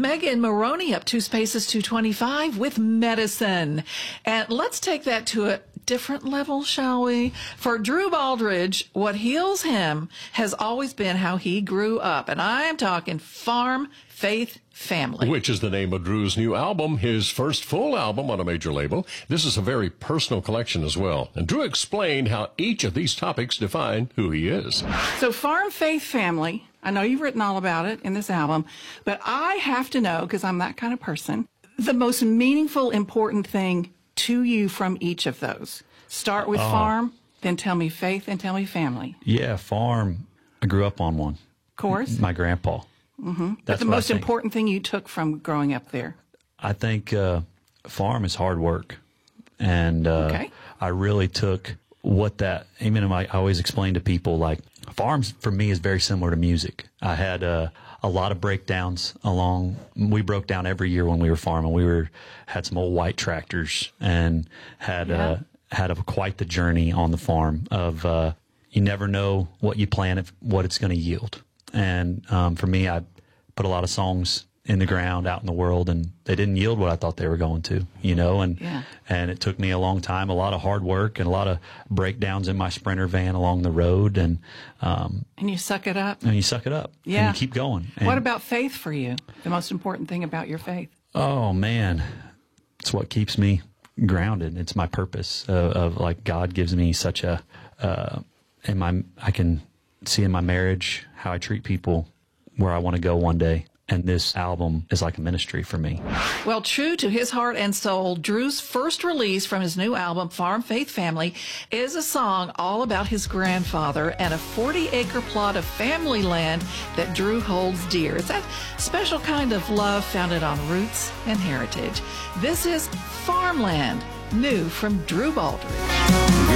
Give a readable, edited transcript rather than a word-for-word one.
Megan Maroney up 2 spaces 225 with Medicine. And let's take that to a different level, shall we? For Drew Baldridge, what heals him has always been how he grew up. And I am talking farm, faith, family. Which is the name of Drew's new album, his first full album on a major label. This is a very personal collection as well. And Drew explained how each of these topics define who he is. So farm, faith, family. I know you've written all about it in this album, but I have to know, because I'm that kind of person, the most meaningful, important thing to you from each of those. Start with farm, then tell me faith, and tell me family. Yeah, farm. I grew up on one. Of course. My grandpa. Mm-hmm. But the most important thing you took from growing up there? I think farm is hard work. And I really took what that, I always explain to people, like, farms for me is very similar to music. I had a lot of breakdowns we broke down every year when we were farming. Had some old white tractors and had quite the journey on the farm of you never know what you plant, what it's going to yield. And for me, I put a lot of songs in the ground out in the world, and they didn't yield what I thought they were going to, and it took me a long time, a lot of hard work, and a lot of breakdowns in my Sprinter van along the road. And you suck it up. And you suck it up. Yeah. And you keep going. And what about faith for you? The most important thing about your faith? Oh, man. It's what keeps me grounded. It's my purpose of like, God gives me such I can see in my marriage how I treat people, where I want to go one day. And this album is like a ministry for me. Well, true to his heart and soul, Drew's first release from his new album, Farm, Faith, Family, is a song all about his grandfather and a 40-acre plot of family land that Drew holds dear. It's that special kind of love founded on roots and heritage. This is Farmland, new from Drew Baldridge.